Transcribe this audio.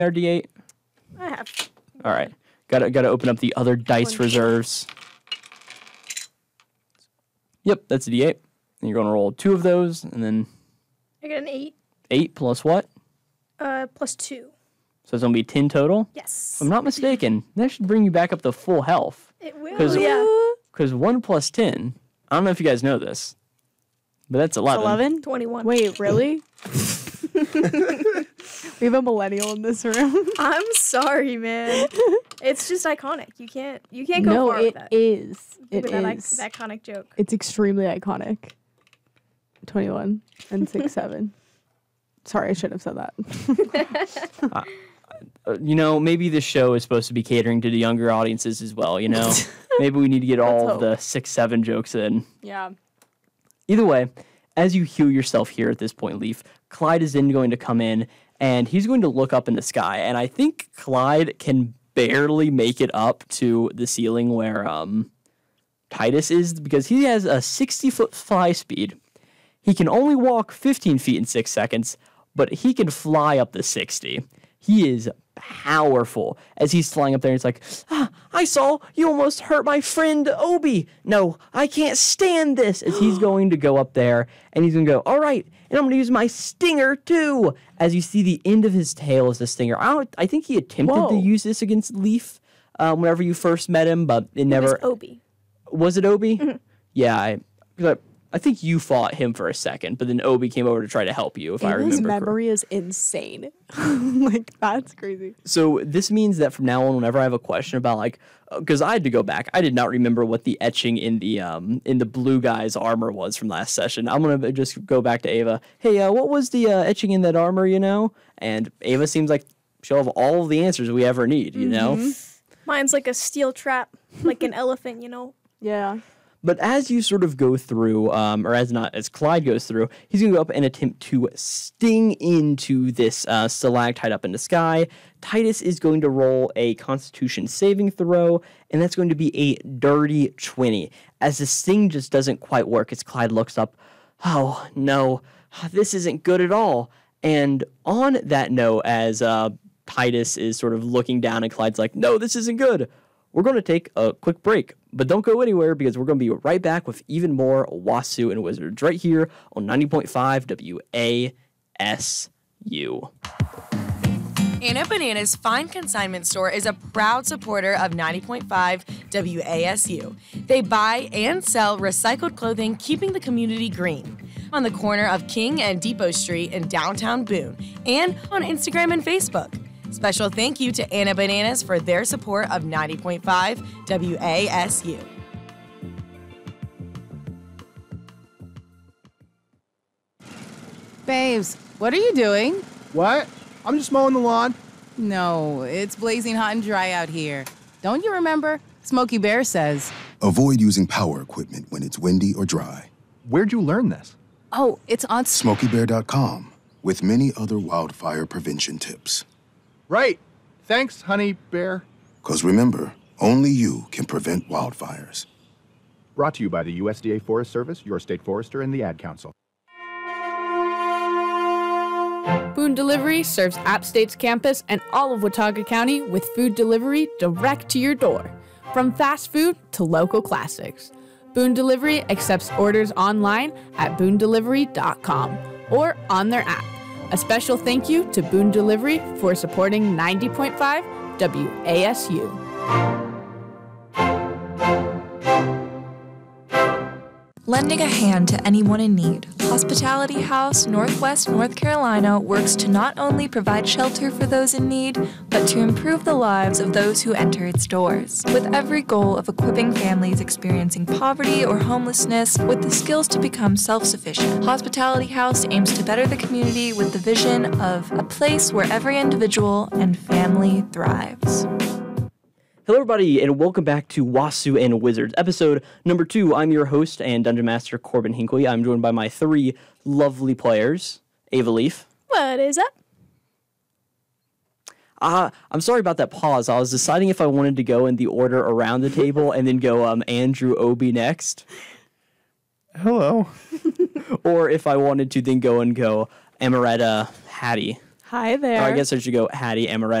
Our D8? I have. All right. Gotta open up the other dice reserves. Yep, that's a D8. And you're going to roll 2 of those, and then... I got an 8. 8 plus what? Plus 2. So it's going to be 10 total? Yes. If I'm not mistaken, that should bring you back up to full health. It will, yeah. Because 1 plus 10, I don't know if you guys know this, but that's 11. 11? 21. Wait, really? We have a millennial in this room. I'm sorry, man. It's just iconic. You can't go far with that. No, it is. It With is. that iconic joke. It's extremely iconic. 21 and 6, 7. Sorry, I shouldn't have said that. Maybe this show is supposed to be catering to the younger audiences as well, Maybe we need to get all of the 6, 7 jokes in. Yeah. Either way, as you heal yourself here at this point, Leaf, Clyde is then going to come in, and he's going to look up in the sky. And I think Clyde can barely make it up to the ceiling where Titus is, because he has a 60-foot fly speed. He can only walk 15 feet in 6 seconds, but he can fly up to 60. He is powerful as he's flying up there. It's like, I saw you almost hurt my friend Obi. No, I can't stand this. As he's going to go up there and he's going to go, all right, and I'm going to use my stinger too. As you see the end of his tail is the stinger. I think he attempted to use this against Leaf whenever you first met him, but it never. It was Obi. Was it Obi? Mm-hmm. Yeah, I think you fought him for a second, but then Obi came over to try to help you, if I remember His memory is insane. That's crazy. So this means that from now on, whenever I have a question about, because I had to go back, I did not remember what the etching in the blue guy's armor was from last session. I'm going to just go back to Ava. Hey, what was the etching in that armor, And Ava seems like she'll have all of the answers we ever need, Mine's like a steel trap, like an elephant, Yeah. But as you sort of go through, as Clyde goes through, he's going to go up and attempt to sting into this stalactite up in the sky. Titus is going to roll a Constitution saving throw, and that's going to be a dirty 20. As the sting just doesn't quite work, as Clyde looks up, oh, no, this isn't good at all. And on that note, as Titus is sort of looking down, and Clyde's like, no, this isn't good. We're going to take a quick break, but don't go anywhere because we're going to be right back with even more Wasu and Wizards right here on 90.5 WASU. Anna Banana's Fine Consignment Store is a proud supporter of 90.5 WASU. They buy and sell recycled clothing, keeping the community green. On the corner of King and Depot Street in downtown Boone, and on Instagram and Facebook. Special thank you to Anna Bananas for their support of 90.5 WASU. Babes, what are you doing? What? I'm just mowing the lawn. No, it's blazing hot and dry out here. Don't you remember? Smokey Bear says. Avoid using power equipment when it's windy or dry. Where'd you learn this? Oh, it's on SmokeyBear.com, with many other wildfire prevention tips. Right. Thanks, Honey Bear. 'Cause remember, only you can prevent wildfires. Brought to you by the USDA Forest Service, your state forester, and the Ad Council. Boone Delivery serves App State's campus and all of Watauga County with food delivery direct to your door. From fast food to local classics. Boone Delivery accepts orders online at boondelivery.com or on their app. A special thank you to Boone Delivery for supporting 90.5 WASU. Lending a hand to anyone in need, Hospitality House, Northwest North Carolina works to not only provide shelter for those in need, but to improve the lives of those who enter its doors, with every goal of equipping families experiencing poverty or homelessness with the skills to become self-sufficient. Hospitality House aims to better the community with the vision of a place where every individual and family thrives. Hello, everybody, and welcome back to Wasu and Wizards, episode number 2. I'm your host and Dungeon Master, Corbin Hinckley. I'm joined by my 3 lovely players, Ava Leaf. What is up? I'm sorry about that pause. I was deciding if I wanted to go in the order around the table and then go Andrew Obi next. Hello. Or if I wanted to then go Amaretta Hattie. Hi there. Or I guess I should go Hattie Amaretto.